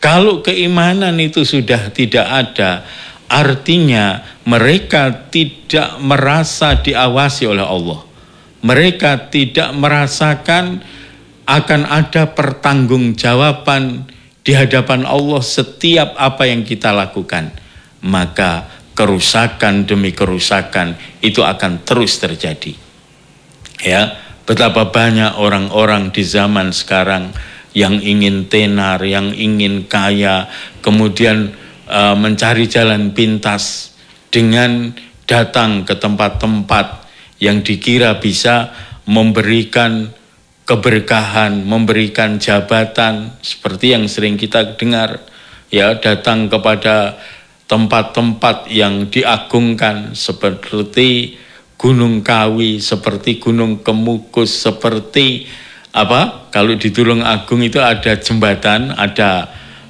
Kalau keimanan itu sudah tidak ada, artinya mereka tidak merasa diawasi oleh Allah. Mereka tidak merasakan akan ada pertanggungjawaban di hadapan Allah setiap apa yang kita lakukan. Maka kerusakan demi kerusakan itu akan terus terjadi. Ya, betapa banyak orang-orang di zaman sekarang yang ingin tenar, yang ingin kaya, kemudian mencari jalan pintas dengan datang ke tempat-tempat yang dikira bisa memberikan keberkahan, memberikan jabatan, seperti yang sering kita dengar, ya, datang kepada tempat-tempat yang diagungkan seperti Gunung Kawi, seperti Gunung Kemukus, seperti kalau di Tulungagung itu ada jembatan, ada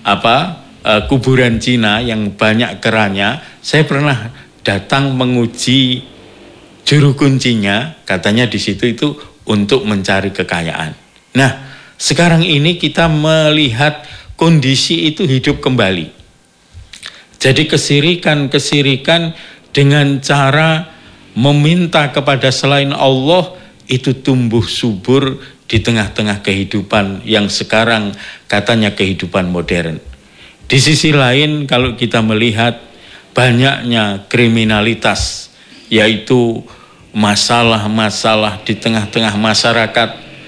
kuburan Cina yang banyak kerannya. Saya pernah datang menguji juru kuncinya, katanya di situ itu untuk mencari kekayaan. Nah, sekarang ini kita melihat kondisi itu hidup kembali. Jadi kesirikan dengan cara meminta kepada selain Allah itu tumbuh subur di tengah-tengah kehidupan yang sekarang katanya kehidupan modern. Di sisi lain kalau kita melihat banyaknya kriminalitas, yaitu masalah-masalah di tengah-tengah masyarakat,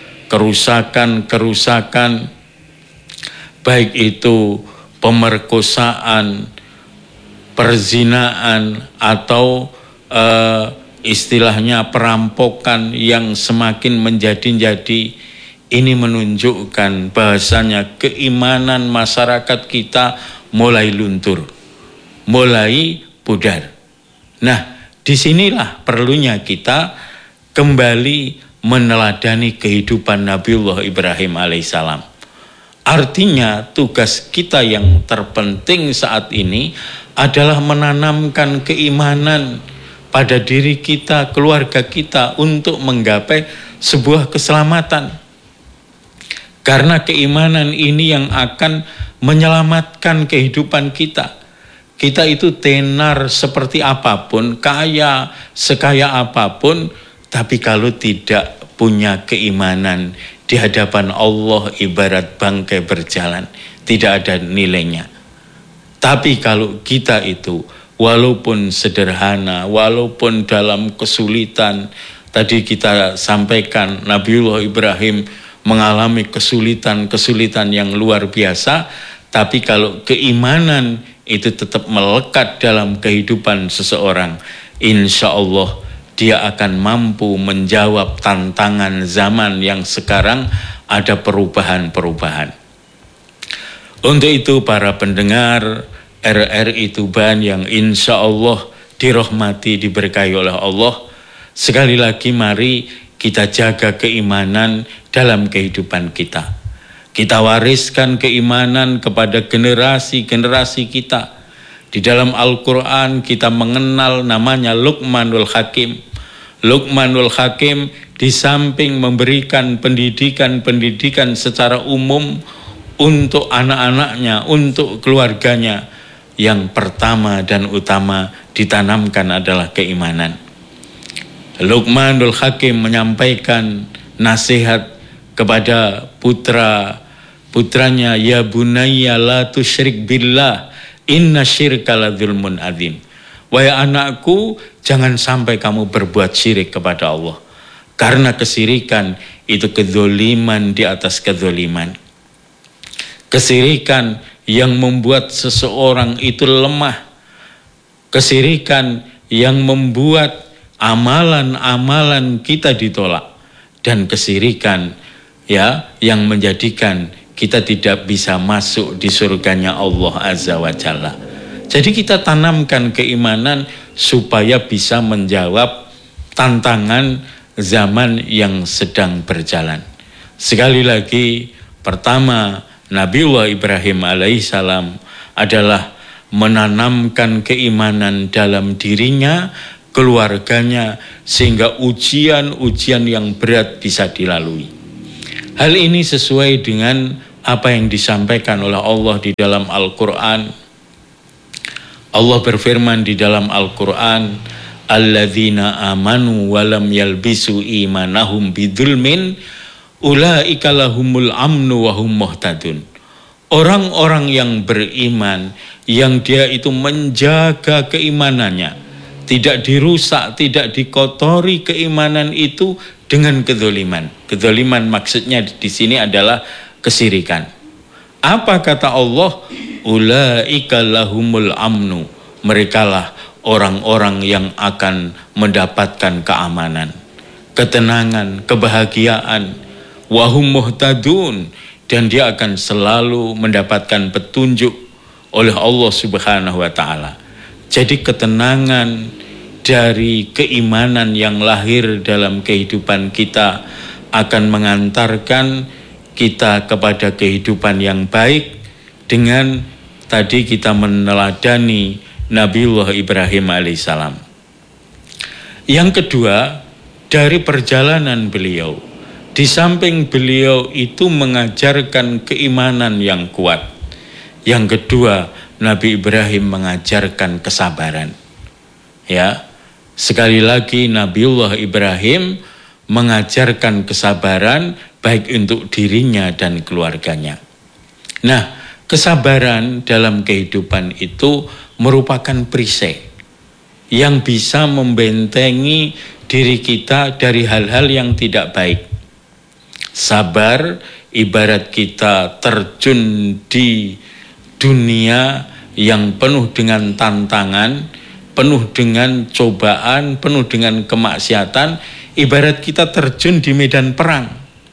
kerusakan-kerusakan, baik itu pemerkosaan, perzinaan, atau istilahnya perampokan yang semakin menjadi-jadi. Ini menunjukkan bahasanya keimanan masyarakat kita mulai luntur, mulai pudar. Nah, disinilah perlunya kita kembali meneladani kehidupan Nabiullah Ibrahim alaihissalam. Artinya tugas kita yang terpenting saat ini adalah menanamkan keimanan pada diri kita, keluarga kita untuk menggapai sebuah keselamatan. Karena keimanan ini yang akan menyelamatkan kehidupan kita. Kita itu tenar seperti apapun, kaya sekaya apapun, tapi kalau tidak punya keimanan di hadapan Allah ibarat bangkai berjalan, tidak ada nilainya. Tapi kalau kita itu walaupun sederhana, walaupun dalam kesulitan, tadi kita sampaikan Nabiullah Ibrahim mengalami kesulitan-kesulitan yang luar biasa, tapi kalau keimanan itu tetap melekat dalam kehidupan seseorang, insya Allah dia akan mampu menjawab tantangan zaman yang sekarang ada perubahan-perubahan. Untuk itu para pendengar RRI Tuban yang insya Allah dirahmati, diberkahi oleh Allah, sekali lagi mari kita jaga keimanan dalam kehidupan kita. Kita wariskan keimanan kepada generasi-generasi kita. Di dalam Al-Quran kita mengenal namanya Luqmanul Hakim. Luqmanul Hakim di samping memberikan pendidikan secara umum untuk anak-anaknya, untuk keluarganya, yang pertama dan utama ditanamkan adalah keimanan. Luqmanul Hakim menyampaikan nasihat kepada putranya, ya bunayya la tusyrik billah, inna syirka la dzulmun adzim. Wahai anakku, jangan sampai kamu berbuat syirik kepada Allah. Karena kesyirikan itu kedzoliman di atas kedzoliman. Kesyirikan yang membuat seseorang itu lemah. Kesyirikan yang membuat amalan-amalan kita ditolak. Dan kesyirikan yang menjadikan kita tidak bisa masuk di surganya Allah Azza wa Jalla. Jadi kita tanamkan keimanan supaya bisa menjawab tantangan zaman yang sedang berjalan. Sekali lagi, pertama, Nabiullah Ibrahim alaihissalam adalah menanamkan keimanan dalam dirinya, keluarganya, sehingga ujian-ujian yang berat bisa dilalui. Hal ini sesuai dengan apa yang disampaikan oleh Allah di dalam Al-Quran. Allah berfirman di dalam Al-Quran, alladzina amanu walam yalbisu imanahum bidzulmin ulaika lahumul amnu wa hum muhtadun. Orang-orang yang beriman, yang dia itu menjaga keimanannya, tidak dirusak, tidak dikotori keimanan itu dengan kedzaliman. Kedzaliman maksudnya di sini adalah kesyirikan. Apa kata Allah? Ulaika lahumul amnu. Merekalah orang-orang yang akan mendapatkan keamanan, ketenangan, kebahagiaan. Wahum muhtadun, dan dia akan selalu mendapatkan petunjuk oleh Allah Subhanahu wa taala. Jadi ketenangan dari keimanan yang lahir dalam kehidupan kita akan mengantarkan kita kepada kehidupan yang baik dengan tadi kita meneladani Nabiullah Ibrahim alaihissalam. Yang kedua, dari perjalanan beliau, di samping beliau itu mengajarkan keimanan yang kuat. Yang kedua, Nabi Ibrahim mengajarkan kesabaran. Ya, sekali lagi Nabiullah Ibrahim mengajarkan kesabaran baik untuk dirinya dan keluarganya. Nah, kesabaran dalam kehidupan itu merupakan perisai yang bisa membentengi diri kita dari hal-hal yang tidak baik. Sabar ibarat kita terjun di dunia yang penuh dengan tantangan, penuh dengan cobaan, penuh dengan kemaksiatan, ibarat kita terjun di medan perang.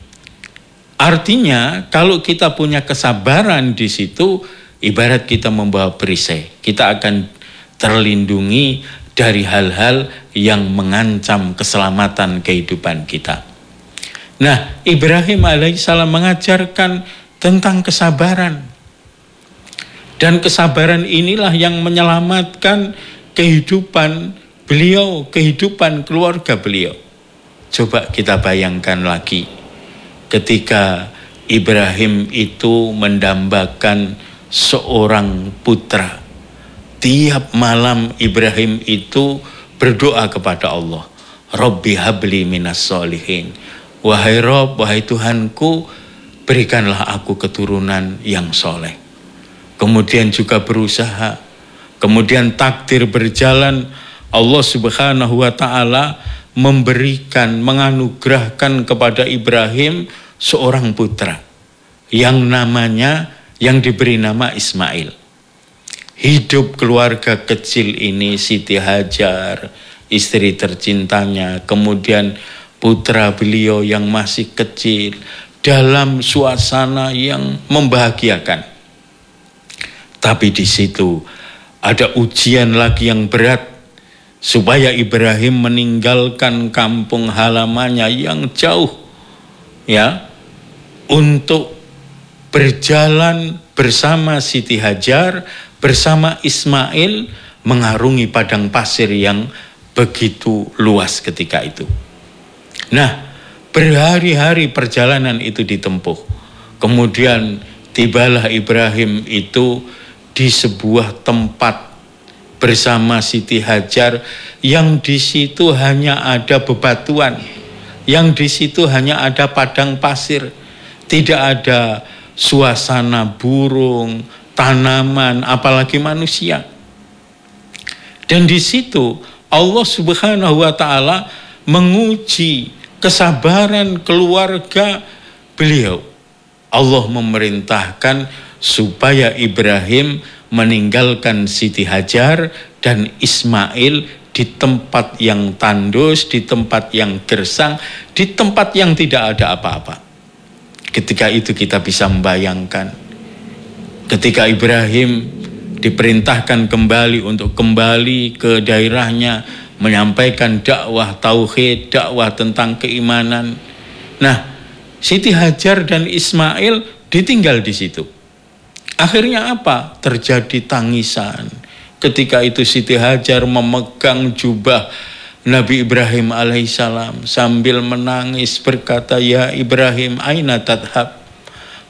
Artinya, kalau kita punya kesabaran di situ, ibarat kita membawa perisai. Kita akan terlindungi dari hal-hal yang mengancam keselamatan kehidupan kita. Nah, Ibrahim alaihissalam mengajarkan tentang kesabaran. Dan kesabaran inilah yang menyelamatkan kehidupan beliau, kehidupan keluarga beliau. Coba kita bayangkan lagi, ketika Ibrahim itu mendambakan seorang putra. Tiap malam Ibrahim itu berdoa kepada Allah, Rabbi habli minas sholihin. Wahai Rob, wahai Tuhanku, berikanlah aku keturunan yang soleh. Kemudian juga berusaha. Kemudian takdir berjalan, Allah Subhanahu wa ta'ala memberikan, menganugerahkan kepada Ibrahim seorang putra yang diberi nama Ismail. Hidup keluarga kecil ini, Siti Hajar, istri tercintanya, kemudian putra beliau yang masih kecil, dalam suasana yang membahagiakan. Tapi di situ ada ujian lagi yang berat, supaya Ibrahim meninggalkan kampung halamannya yang jauh, ya, untuk berjalan bersama Siti Hajar, bersama Ismail, mengarungi padang pasir yang begitu luas ketika itu. Nah, berhari-hari perjalanan itu ditempuh. Kemudian tibalah Ibrahim itu di sebuah tempat bersama Siti Hajar yang di situ hanya ada bebatuan, yang di situ hanya ada padang pasir, tidak ada suasana burung, tanaman, apalagi manusia. Dan di situ Allah Subhanahu wa ta'ala menguji kesabaran keluarga beliau. Allah memerintahkan supaya Ibrahim meninggalkan Siti Hajar dan Ismail di tempat yang tandus, di tempat yang gersang, di tempat yang tidak ada apa-apa. Ketika itu kita bisa membayangkan, ketika Ibrahim diperintahkan kembali untuk kembali ke daerahnya, menyampaikan dakwah tauhid, dakwah tentang keimanan. Nah, Siti Hajar dan Ismail ditinggal di situ. Akhirnya apa? Terjadi tangisan. Ketika itu Siti Hajar memegang jubah Nabi Ibrahim alaihissalam sambil menangis berkata, ya Ibrahim, aina tadhab?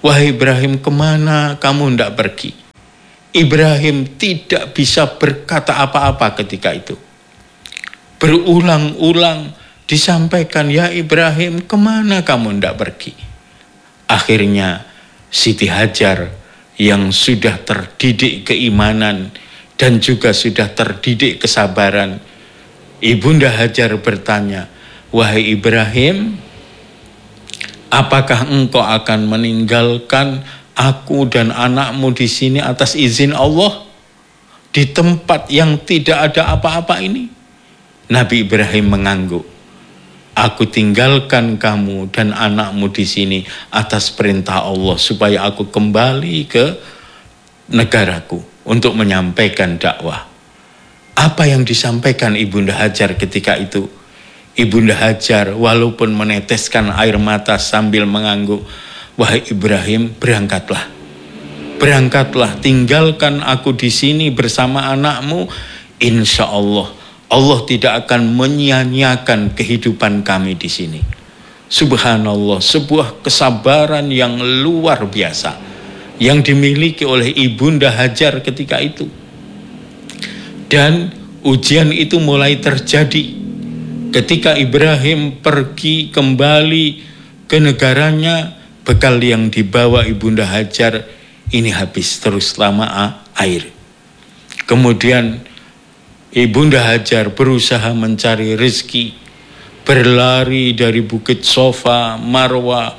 Wahai Ibrahim, kemana kamu hendak pergi? Ibrahim tidak bisa berkata apa-apa ketika itu. Berulang-ulang disampaikan, ya Ibrahim, kemana kamu hendak pergi? Akhirnya Siti Hajar yang sudah terdidik keimanan dan juga sudah terdidik kesabaran, Ibunda Hajar bertanya, wahai Ibrahim, apakah engkau akan meninggalkan aku dan anakmu di sini atas izin Allah di tempat yang tidak ada apa-apa ini? Nabi Ibrahim mengangguk. Aku tinggalkan kamu dan anakmu di sini atas perintah Allah supaya aku kembali ke negaraku untuk menyampaikan dakwah. Apa yang disampaikan Ibunda Hajar ketika itu? Ibunda Hajar walaupun meneteskan air mata sambil mengangguk, wahai Ibrahim, berangkatlah. Berangkatlah, tinggalkan aku di sini bersama anakmu. Insya Allah Allah tidak akan menyia-nyiakan kehidupan kami di sini. Subhanallah, sebuah kesabaran yang luar biasa yang dimiliki oleh Ibunda Hajar ketika itu. Dan ujian itu mulai terjadi ketika Ibrahim pergi kembali ke negaranya. Bekal yang dibawa Ibunda Hajar ini habis terus lama air. Kemudian Ibunda Hajar berusaha mencari rezeki, berlari dari bukit Safa Marwa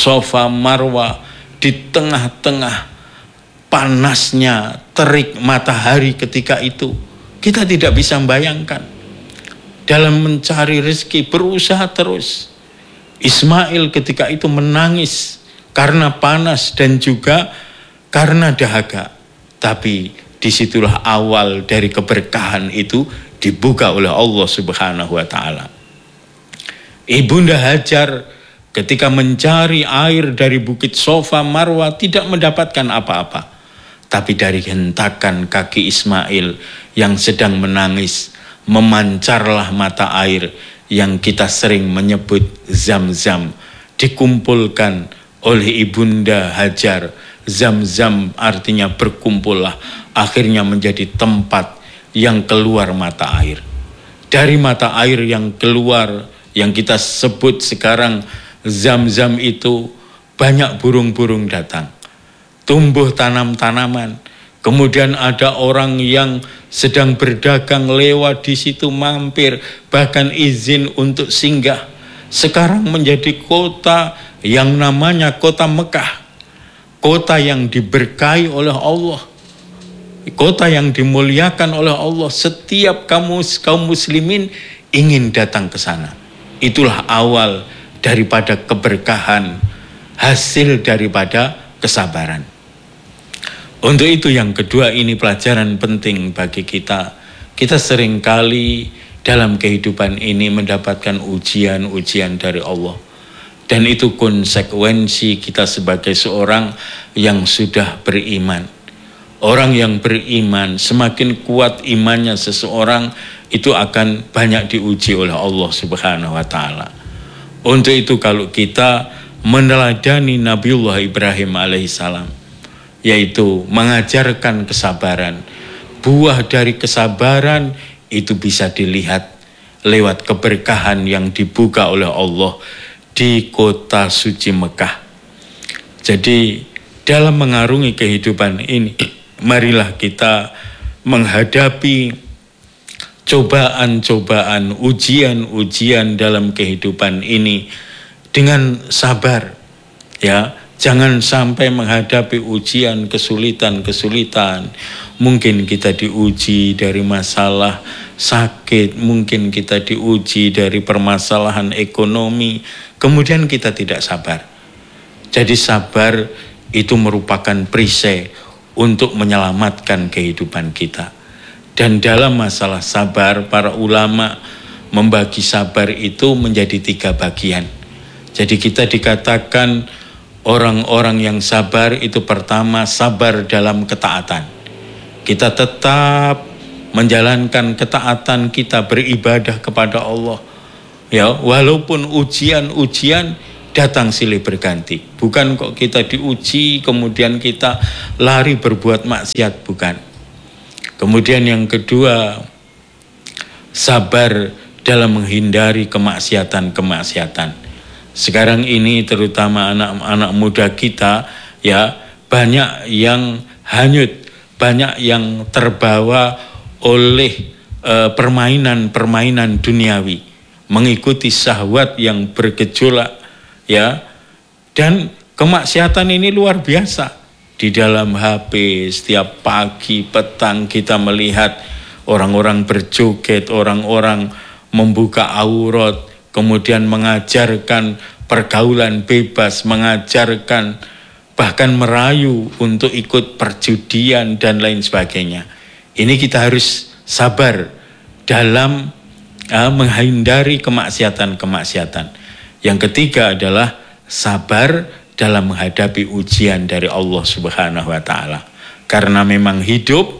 di tengah-tengah panasnya terik matahari ketika itu. Kita tidak bisa membayangkan. Dalam mencari rezeki berusaha terus. Ismail ketika itu menangis karena panas dan juga karena dahaga. Tapi disitulah awal dari keberkahan itu dibuka oleh Allah Subhanahu wa Ta'ala. Ibunda Hajar ketika mencari air dari bukit Safa Marwa tidak mendapatkan apa-apa. Tapi dari hentakan kaki Ismail yang sedang menangis, memancarlah mata air yang kita sering menyebut Zam-Zam, dikumpulkan oleh Ibunda Hajar. Zam-Zam artinya berkumpullah, akhirnya menjadi tempat yang keluar mata air. Dari mata air yang keluar, yang kita sebut sekarang Zam-Zam itu, banyak burung-burung datang. Tumbuh tanam-tanaman. Kemudian ada orang yang sedang berdagang lewat di situ mampir, bahkan izin untuk singgah. Sekarang menjadi kota yang namanya kota Mekah. Kota yang diberkahi oleh Allah. Kota yang dimuliakan oleh Allah. Setiap kaum muslimin ingin datang ke sana. Itulah awal daripada keberkahan, hasil daripada kesabaran. Untuk itu yang kedua, ini pelajaran penting bagi kita. Kita seringkali dalam kehidupan ini mendapatkan ujian-ujian dari Allah. Dan itu konsekuensi kita sebagai seorang yang sudah beriman. Orang yang beriman, semakin kuat imannya seseorang, itu akan banyak diuji oleh Allah Subhanahu wa Ta'ala. Untuk itu kalau kita meneladani Nabiullah Ibrahim alaihissalam, yaitu mengajarkan kesabaran, buah dari kesabaran itu bisa dilihat lewat keberkahan yang dibuka oleh Allah di kota suci Mekah. Jadi dalam mengarungi kehidupan ini, marilah kita menghadapi cobaan-cobaan, ujian-ujian dalam kehidupan ini dengan sabar. Ya, jangan sampai menghadapi ujian, kesulitan-kesulitan. Mungkin kita diuji dari masalah sakit, mungkin kita diuji dari permasalahan ekonomi, kemudian kita tidak sabar. Jadi sabar itu merupakan perisai untuk menyelamatkan kehidupan kita. Dan dalam masalah sabar, para ulama membagi sabar itu menjadi 3 bagian. Jadi kita dikatakan orang-orang yang sabar itu pertama sabar dalam ketaatan. Kita tetap menjalankan ketaatan kita, beribadah kepada Allah. Ya, walaupun ujian-ujian datang silih berganti. Bukan kok kita diuji kemudian kita lari berbuat maksiat, bukan. Kemudian yang kedua, sabar dalam menghindari kemaksiatan-kemaksiatan. Sekarang ini terutama anak-anak muda kita ya, banyak yang hanyut, banyak yang terbawa oleh permainan-permainan duniawi, mengikuti syahwat yang bergejolak ya. Dan kemaksiatan ini luar biasa. Di dalam HP setiap pagi petang kita melihat orang-orang berjoget, orang-orang membuka aurat, kemudian mengajarkan pergaulan bebas, mengajarkan bahkan merayu untuk ikut perjudian dan lain sebagainya. Ini kita harus sabar dalam menghindari kemaksiatan-kemaksiatan. Yang ketiga adalah sabar dalam menghadapi ujian dari Allah Subhanahu wa taala. Karena memang hidup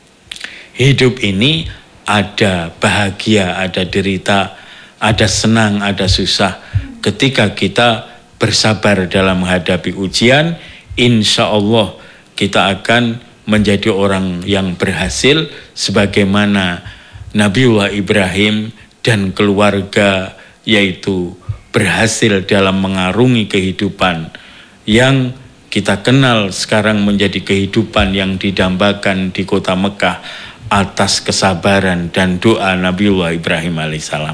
ini ada bahagia, ada derita, ada senang, ada susah. Ketika kita bersabar dalam menghadapi ujian, insya Allah kita akan menjadi orang yang berhasil sebagaimana Nabiullah Ibrahim dan keluarga, yaitu berhasil dalam mengarungi kehidupan yang kita kenal sekarang menjadi kehidupan yang didambakan di kota Mekah atas kesabaran dan doa Nabiullah Ibrahim alaihissalam.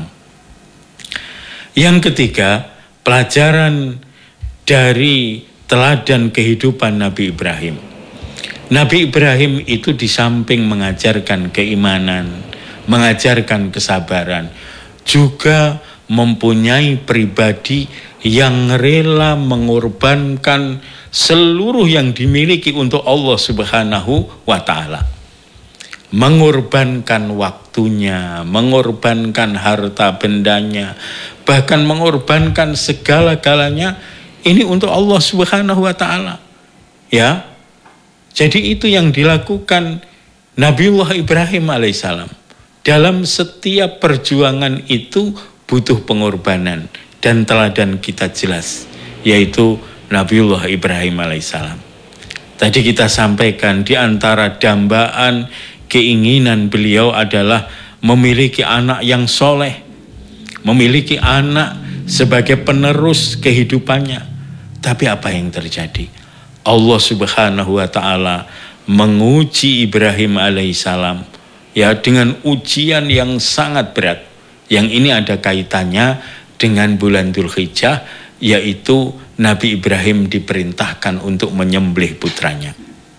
Yang ketiga, pelajaran dari teladan kehidupan Nabi Ibrahim. Nabi Ibrahim itu di samping mengajarkan keimanan, mengajarkan kesabaran, juga mempunyai pribadi yang rela mengorbankan seluruh yang dimiliki untuk Allah Subhanahu wa taala. Mengorbankan waktunya, mengorbankan harta bendanya, bahkan mengorbankan segala-galanya ini untuk Allah Subhanahu wa taala. Ya. Jadi itu yang dilakukan Nabiullah Ibrahim alaihissalam. Dalam setiap perjuangan itu butuh pengorbanan, dan teladan kita jelas, yaitu Nabiullah Ibrahim alaihissalam. Tadi kita sampaikan di antara dambaan keinginan beliau adalah memiliki anak yang soleh, memiliki anak sebagai penerus kehidupannya. Tapi apa yang terjadi? Allah Subhanahu wa taala menguji Ibrahim alaihissalam ya dengan ujian yang sangat berat. Yang ini ada kaitannya dengan bulan Dzulhijjah, yaitu Nabi Ibrahim diperintahkan untuk menyembelih putranya.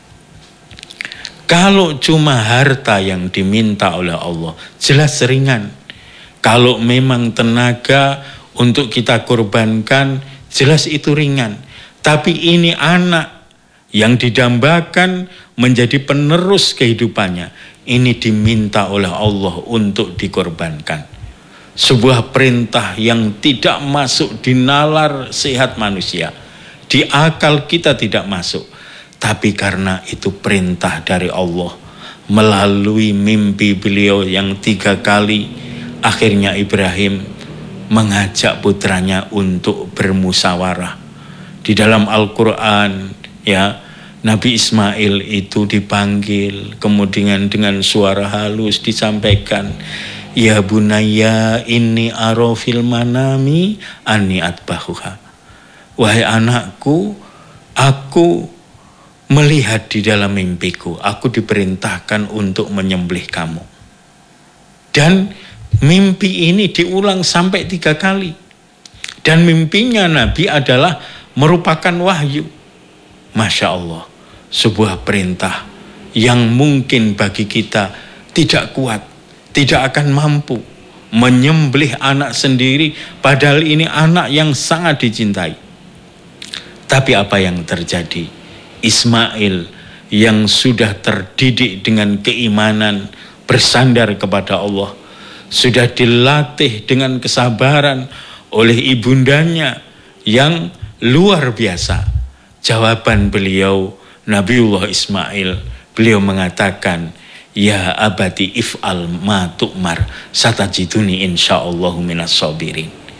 Kalau cuma harta yang diminta oleh Allah, jelas ringan. Kalau memang tenaga untuk kita korbankan, jelas itu ringan. Tapi ini anak yang didambakan menjadi penerus kehidupannya, ini diminta oleh Allah untuk dikorbankan. Sebuah perintah yang tidak masuk di nalar sehat manusia, di akal kita tidak masuk. Tapi karena itu perintah dari Allah, melalui mimpi beliau yang 3 kali, akhirnya Ibrahim mengajak putranya untuk bermusyawarah. Di dalam Al-Quran ya, Nabi Ismail itu dipanggil, kemudian dengan suara halus disampaikan, ya bunayya inni ara fil manami anni atbahuha. Wahai anakku, aku melihat di dalam mimpiku, aku diperintahkan untuk menyembelih kamu. Dan mimpi ini diulang sampai 3 kali. Dan mimpinya Nabi adalah merupakan wahyu. Masya Allah, sebuah perintah yang mungkin bagi kita tidak kuat, tidak akan mampu menyembelih anak sendiri, padahal ini anak yang sangat dicintai. Tapi apa yang terjadi? Ismail yang sudah terdidik dengan keimanan, bersandar kepada Allah, sudah dilatih dengan kesabaran oleh ibundanya yang luar biasa. Jawaban beliau, Nabiullah Ismail, beliau mengatakan, ya abati if'al ma tu'mar satajiduni insyaallahu minas sabirin.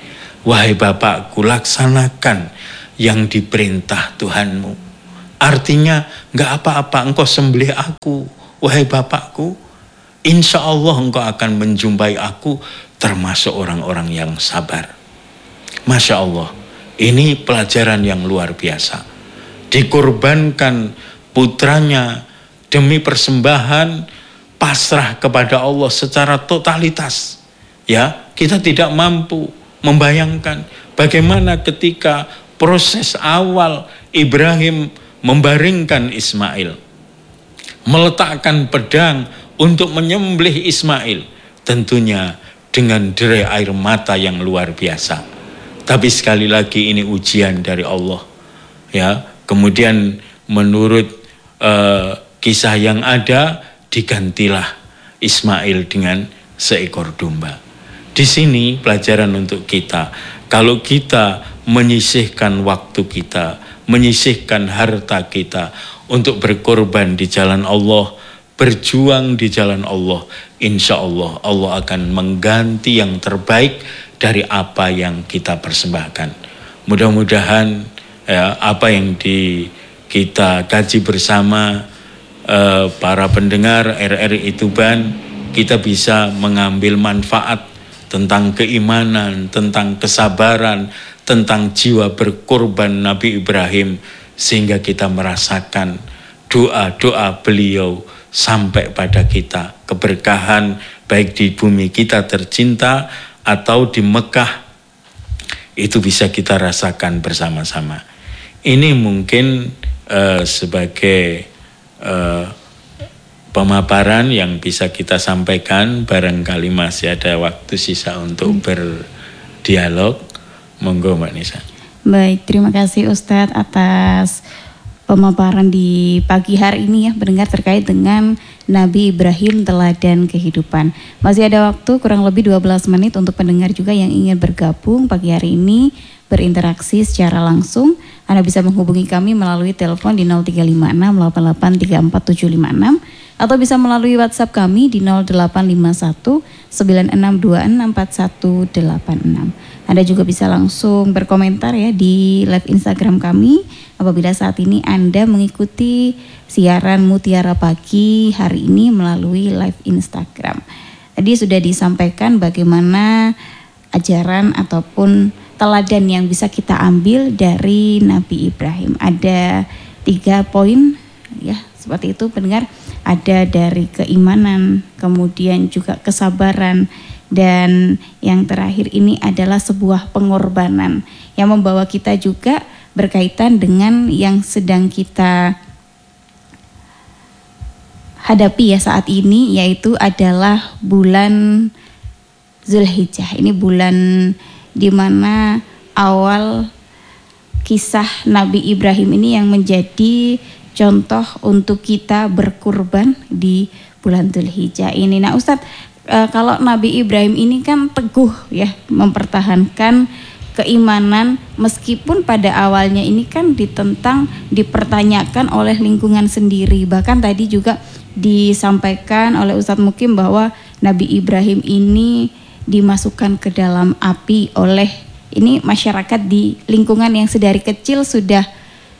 wahai bapakku, laksanakan yang diperintah Tuhanmu. Artinya, nggak apa-apa engkau sembelih aku, wahai bapakku. Insya Allah engkau akan menjumpai aku termasuk orang-orang yang sabar. Masya Allah, ini pelajaran yang luar biasa. Dikorbankan putranya demi persembahan, pasrah kepada Allah secara totalitas. Ya, kita tidak mampu membayangkan bagaimana ketika proses awal Ibrahim membaringkan Ismail, meletakkan pedang untuk menyembelih Ismail, tentunya dengan derai air mata yang luar biasa. Tapi sekali lagi ini ujian dari Allah. Ya, kemudian menurut kisah yang ada, digantilah Ismail dengan seekor domba. Di sini pelajaran untuk kita. Kalau kita menyisihkan waktu kita, menyisihkan harta kita untuk berkorban di jalan Allah, berjuang di jalan Allah, insya Allah Allah akan mengganti yang terbaik dari apa yang kita persembahkan. Mudah-mudahan apa yang kita kaji bersama para pendengar RRI Tuban, kita bisa mengambil manfaat tentang keimanan, tentang kesabaran, tentang jiwa berkorban Nabi Ibrahim, sehingga kita merasakan doa-doa beliau sampai pada kita. Keberkahan baik di bumi kita tercinta atau di Mekah, itu bisa kita rasakan bersama-sama. Ini mungkin sebagai pemaparan yang bisa kita sampaikan. Barangkali masih ada waktu sisa untuk berdialog. Monggo Mbak Nisa. Baik, terima kasih Ustadz atas pemaparan di pagi hari ini ya, mendengar terkait dengan Nabi Ibrahim teladan kehidupan. Masih ada waktu kurang lebih 12 menit untuk pendengar juga yang ingin bergabung pagi hari ini, berinteraksi secara langsung. Anda bisa menghubungi kami melalui telepon di 0356 8834 756 atau bisa melalui WhatsApp kami di 0851 9626 4186. Anda juga bisa langsung berkomentar ya di live Instagram kami apabila saat ini Anda mengikuti siaran Mutiara Pagi hari ini melalui live Instagram. Tadi sudah disampaikan bagaimana ajaran ataupun teladan yang bisa kita ambil dari Nabi Ibrahim. Ada 3 poin ya, seperti itu pendengar. Ada dari keimanan, kemudian juga kesabaran, dan yang terakhir ini adalah sebuah pengorbanan yang membawa kita juga berkaitan dengan yang sedang kita hadapi ya saat ini, yaitu adalah bulan Zulhijjah. Ini bulan di mana awal kisah Nabi Ibrahim ini yang menjadi contoh untuk kita berkurban di bulan Zulhijjah ini. Nah Ustadz, kalau Nabi Ibrahim ini kan teguh ya mempertahankan keimanan meskipun pada awalnya ini kan ditentang, dipertanyakan oleh lingkungan sendiri. Bahkan tadi juga disampaikan oleh Ustadz Mukim bahwa Nabi Ibrahim ini dimasukkan ke dalam api oleh ini masyarakat di lingkungan yang sedari kecil sudah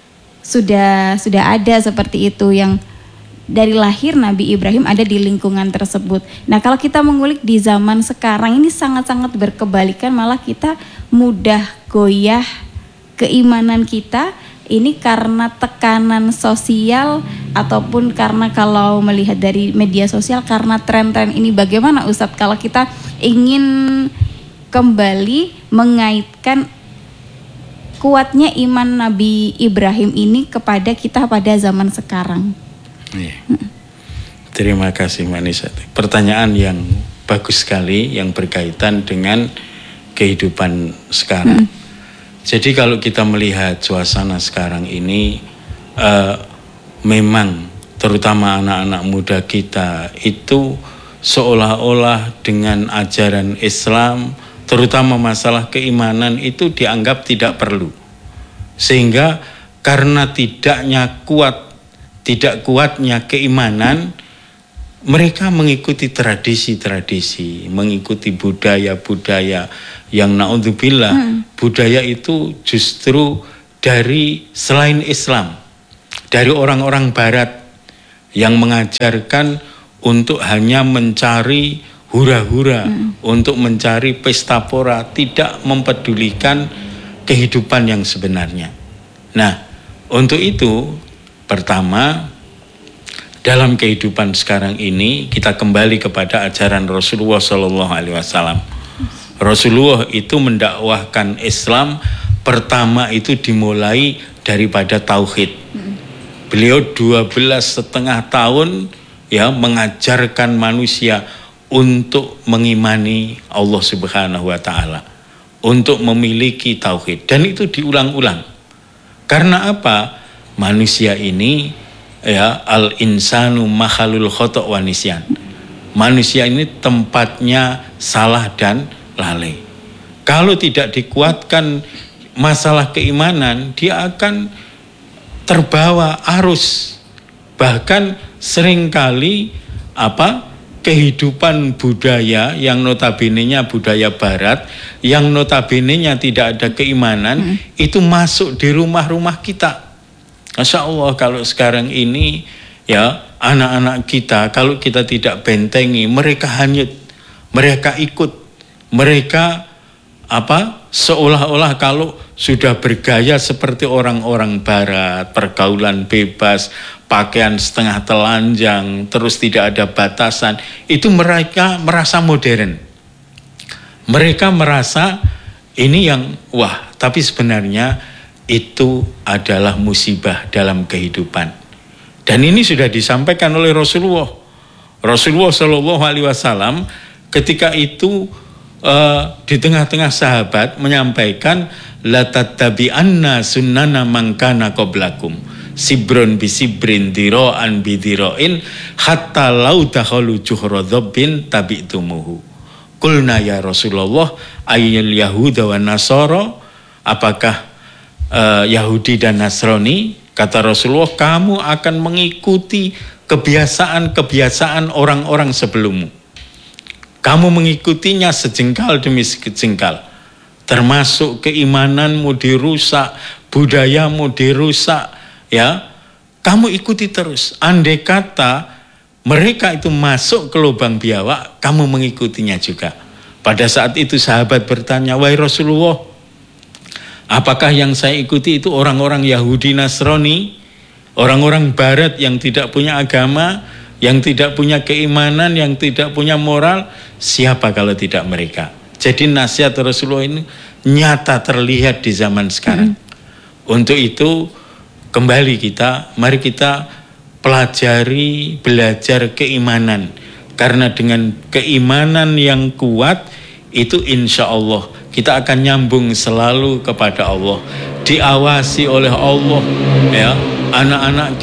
ada seperti itu, yang dari lahir Nabi Ibrahim ada di lingkungan tersebut. Nah kalau kita mengulik di zaman sekarang ini sangat-sangat berkebalikan, malah kita mudah goyah keimanan kita ini karena tekanan sosial ataupun karena kalau melihat dari media sosial karena tren-tren ini. Bagaimana Ustadz kalau kita ingin kembali mengaitkan kuatnya iman Nabi Ibrahim ini kepada kita pada zaman sekarang? Iya. Terima kasih Mbak Nisa. Pertanyaan yang bagus sekali yang berkaitan dengan kehidupan sekarang. Jadi kalau kita melihat suasana sekarang ini, memang terutama anak-anak muda kita itu seolah-olah dengan ajaran Islam, terutama masalah keimanan itu dianggap tidak perlu. Sehingga karena tidak kuatnya keimanan, mereka mengikuti tradisi-tradisi, mengikuti budaya-budaya yang naudzubillah budaya itu justru dari selain Islam, dari orang-orang barat yang mengajarkan untuk hanya mencari hura-hura, untuk mencari pesta pora, tidak mempedulikan kehidupan yang sebenarnya. Nah, untuk itu pertama, dalam kehidupan sekarang ini kita kembali kepada ajaran Rasulullah SAW. Rasulullah itu mendakwahkan Islam pertama itu dimulai daripada tauhid. Beliau 12,5 tahun ya mengajarkan manusia untuk mengimani Allah Subhanahu wa taala, untuk memiliki tauhid, dan itu diulang-ulang. Karena apa? Manusia ini ya al-insanu makhalul khata' wa nisyan. Manusia ini tempatnya salah dan lalai. Kalau tidak dikuatkan masalah keimanan, dia akan terbawa arus. Bahkan seringkali kehidupan budaya yang notabene-nya budaya barat, yang notabene-nya tidak ada keimanan, itu masuk di rumah-rumah kita. Masya Allah, kalau sekarang ini ya anak-anak kita, kalau kita tidak bentengi, mereka hanyut, mereka ikut, mereka seolah-olah kalau sudah bergaya seperti orang-orang barat, pergaulan bebas, pakaian setengah telanjang, terus tidak ada batasan, itu mereka merasa modern. Mereka merasa ini yang wah, tapi sebenarnya itu adalah musibah dalam kehidupan. Dan ini sudah disampaikan oleh Rasulullah. Rasulullah SAW ketika itu di tengah-tengah sahabat menyampaikan la tattabi'anna sunnana man kana qablakum sibron bisibrin dira'an bidira'in hatta lau dakhalu juhra dhabbin tabi'tumuhu. Qulna ya Rasulullah ayyul yahuda wa nasara, apakah Yahudi dan Nasrani? Kata Rasulullah, kamu akan mengikuti kebiasaan-kebiasaan orang-orang sebelummu. Kamu mengikutinya sejengkal demi sejengkal. Termasuk keimananmu dirusak, budayamu dirusak, ya. Kamu ikuti terus. Andai kata mereka itu masuk ke lubang biawak, kamu mengikutinya juga. Pada saat itu sahabat bertanya, wahai Rasulullah, apakah yang saya ikuti itu orang-orang Yahudi Nasrani, orang-orang barat yang tidak punya agama, yang tidak punya keimanan, yang tidak punya moral? Siapa kalau tidak mereka? Jadi nasihat Rasulullah ini nyata terlihat di zaman sekarang. Untuk itu kembali mari kita pelajari, belajar keimanan. Karena dengan keimanan yang kuat itu insya Allah kita akan nyambung selalu kepada Allah, diawasi oleh Allah, ya. Anak-anak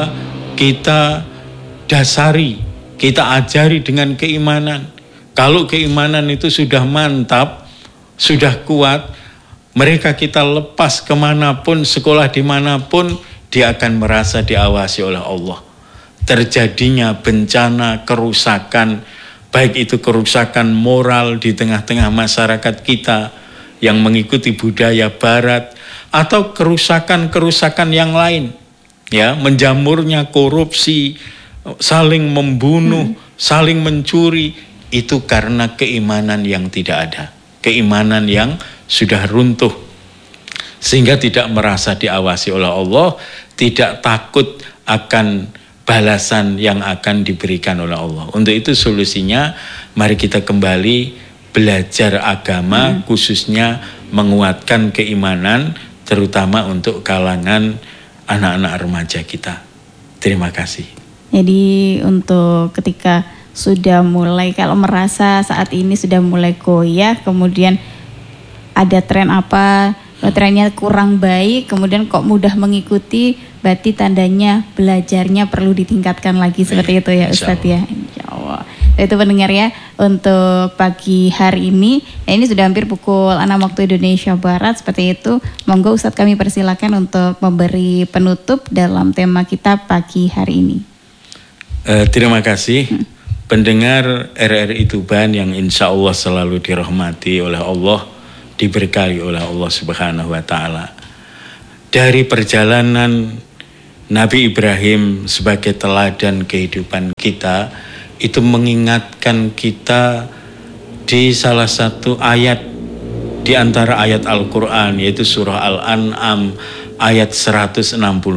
kita dasari, kita ajari dengan keimanan. Kalau keimanan itu sudah mantap, sudah kuat, mereka kita lepas kemanapun, sekolah dimanapun, dia akan merasa diawasi oleh Allah. Terjadinya bencana, kerusakan, baik itu kerusakan moral di tengah-tengah masyarakat kita yang mengikuti budaya barat, atau kerusakan-kerusakan yang lain, ya, menjamurnya korupsi, saling membunuh, saling mencuri, itu karena keimanan yang tidak ada, keimanan yang sudah runtuh, sehingga tidak merasa diawasi oleh Allah, tidak takut akan balasan yang akan diberikan oleh Allah. Untuk itu solusinya, mari kita kembali belajar agama, khususnya menguatkan keimanan, terutama untuk kalangan anak-anak remaja kita. Terima kasih. Jadi untuk ketika sudah mulai, kalau merasa saat ini sudah mulai goyah, kemudian ada tren trennya kurang baik, kemudian kok mudah mengikuti, berarti tandanya belajarnya perlu ditingkatkan lagi, seperti itu ya Ustadz ya. Insya Allah. Itu pendengar ya, untuk pagi hari ini, ya ini sudah hampir pukul 6 waktu Indonesia Barat, seperti itu. Monggo Ustadz kami persilakan untuk memberi penutup dalam tema kita pagi hari ini. Terima kasih. Pendengar RRI Tuban yang insya Allah selalu dirahmati oleh Allah. diberkahi oleh Allah Subhanahu wa taala. Dari perjalanan Nabi Ibrahim sebagai teladan kehidupan kita, itu mengingatkan kita di salah satu ayat di antara ayat Al-Quran, yaitu surah Al-An'am ayat 162.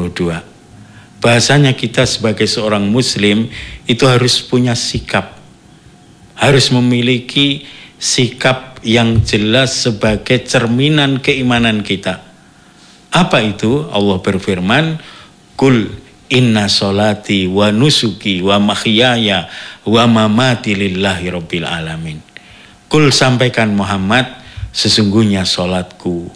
Bahasanya kita sebagai seorang muslim itu harus punya sikap, harus memiliki sikap yang jelas sebagai cerminan keimanan kita. Apa itu? Allah berfirman, Kul inna solati wa nusuki wa mahyaya wa mamati lillahi rabbil alamin. Kul, sampaikan Muhammad, sesungguhnya solatku,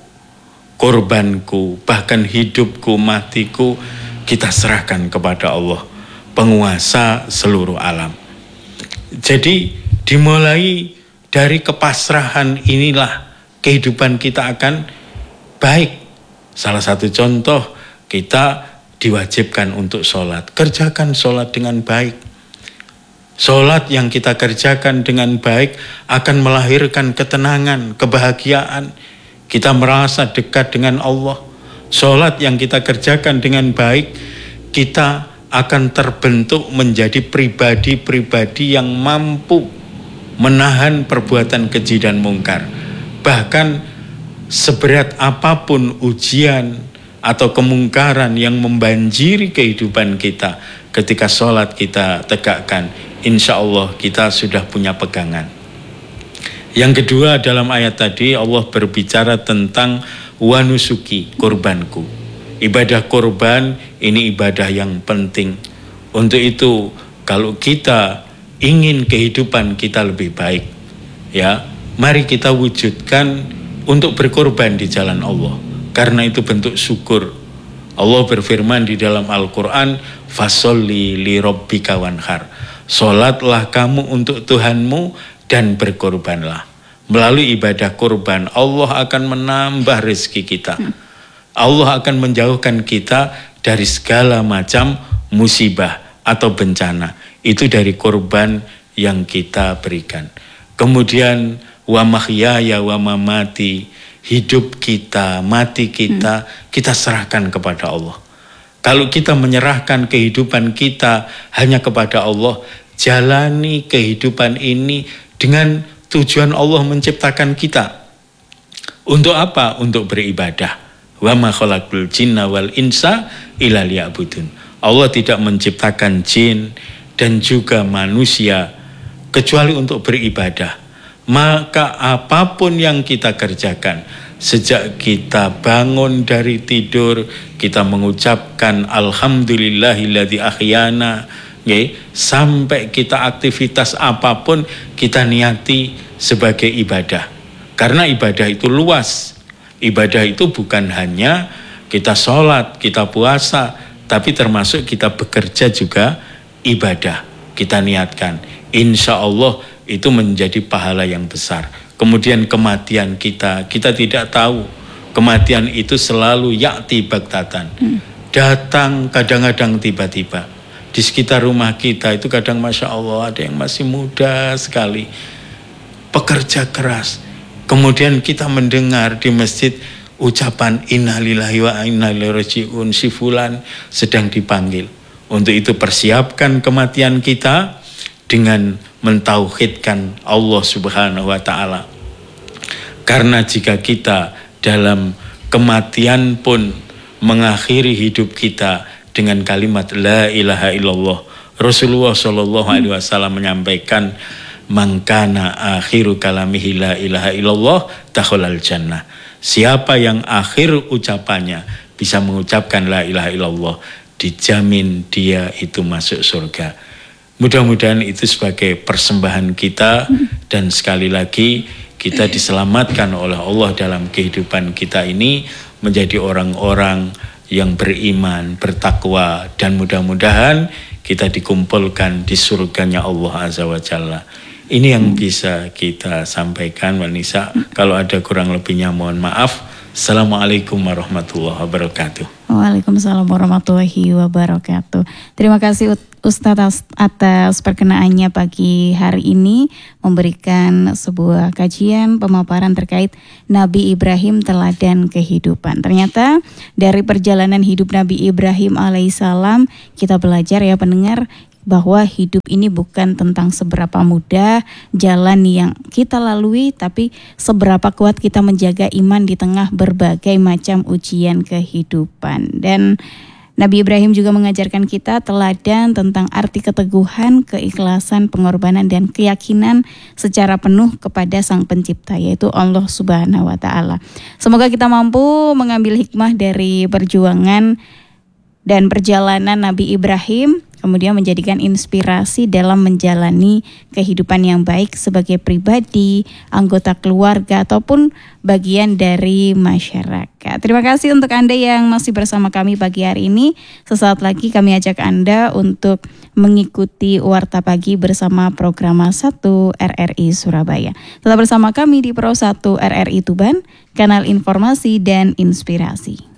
korbanku, bahkan hidupku, matiku, kita serahkan kepada Allah, penguasa seluruh alam. Jadi dimulai dari kepasrahan inilah kehidupan kita akan baik. Salah satu contoh, kita diwajibkan untuk sholat. Kerjakan sholat dengan baik. Sholat yang kita kerjakan dengan baik akan melahirkan ketenangan, kebahagiaan. Kita merasa dekat dengan Allah. Sholat yang kita kerjakan dengan baik, kita akan terbentuk menjadi pribadi-pribadi yang mampu menahan perbuatan keji dan mungkar. Bahkan seberat apapun ujian atau kemungkaran yang membanjiri kehidupan kita, ketika sholat kita tegakkan, insya Allah kita sudah punya pegangan. Yang kedua, dalam ayat tadi Allah berbicara tentang wanusuki, kurbanku. Ibadah kurban ini ibadah yang penting. Untuk itu kalau kita ingin kehidupan kita lebih baik, ya, mari kita wujudkan untuk berkorban di jalan Allah. Karena itu bentuk syukur. Allah berfirman di dalam Al-Quran, Fasolli li rabbika wanhar. Sholatlah kamu untuk Tuhanmu dan berkorbanlah. Melalui ibadah kurban, Allah akan menambah rezeki kita. Allah akan menjauhkan kita dari segala macam musibah atau bencana. Itu dari kurban yang kita berikan. Kemudian, wa mahyaya wa mamati, hidup kita, mati kita, kita serahkan kepada Allah. Kalau kita menyerahkan kehidupan kita hanya kepada Allah, jalani kehidupan ini dengan tujuan Allah menciptakan kita. Untuk apa? Untuk beribadah. Wa ma khalaqul jinna wal insa illa liya'budun. Allah tidak menciptakan jin dan juga manusia kecuali untuk beribadah. Maka apapun yang kita kerjakan, sejak kita bangun dari tidur, kita mengucapkan alhamdulillahilladzi ahyana, sampai kita aktivitas apapun kita niati sebagai ibadah. Karena ibadah itu luas. Ibadah itu bukan hanya kita sholat, kita puasa, tapi termasuk kita bekerja juga ibadah. Kita niatkan, insya Allah itu menjadi pahala yang besar. Kemudian kematian kita tidak tahu. Kematian itu selalu ya'ti baghtatan. Datang kadang-kadang tiba-tiba. Di sekitar rumah kita itu kadang Masya Allah ada yang masih muda sekali, pekerja keras. Kemudian kita mendengar di masjid ucapan innalillahi wa inna ilaihi raji'un, si fulan sedang dipanggil. Untuk itu persiapkan kematian kita dengan mentauhidkan Allah Subhanahu wa taala. Karena jika kita dalam kematian pun mengakhiri hidup kita dengan kalimat la ilaha illallah, Rasulullah sallallahu alaihi wasallam menyampaikan, man kana akhiru kalamihi la ilaha illallah dakhalal jannah. Siapa yang akhir ucapannya bisa mengucapkan la ilaha illallah, dijamin dia itu masuk surga. Mudah-mudahan itu sebagai persembahan kita, dan sekali lagi kita diselamatkan oleh Allah dalam kehidupan kita ini menjadi orang-orang yang beriman, bertakwa, dan mudah-mudahan kita dikumpulkan di surganya Allah Azza wa Jalla. Ini yang bisa kita sampaikan, Wanisa. Kalau ada kurang lebihnya mohon maaf. Assalamualaikum warahmatullahi wabarakatuh. Waalaikumsalam warahmatullahi wabarakatuh. Terima kasih Ustadz atas perkenaannya pagi hari ini memberikan sebuah kajian pemaparan terkait Nabi Ibrahim teladan kehidupan. Ternyata dari perjalanan hidup Nabi Ibrahim alaihissalam kita belajar ya pendengar bahwa hidup ini bukan tentang seberapa mudah jalan yang kita lalui, tapi seberapa kuat kita menjaga iman di tengah berbagai macam ujian kehidupan. Dan Nabi Ibrahim juga mengajarkan kita teladan tentang arti keteguhan, keikhlasan, pengorbanan, dan keyakinan secara penuh kepada Sang Pencipta, yaitu Allah Subhanahu wa Ta'ala. Semoga kita mampu mengambil hikmah dari perjuangan dan perjalanan Nabi Ibrahim, kemudian menjadikan inspirasi dalam menjalani kehidupan yang baik sebagai pribadi, anggota keluarga, ataupun bagian dari masyarakat. Terima kasih untuk Anda yang masih bersama kami pagi hari ini. Sesaat lagi kami ajak Anda untuk mengikuti Warta Pagi bersama Programa 1 RRI Surabaya. Tetap bersama kami di Pro 1 RRI Tuban, kanal informasi dan inspirasi.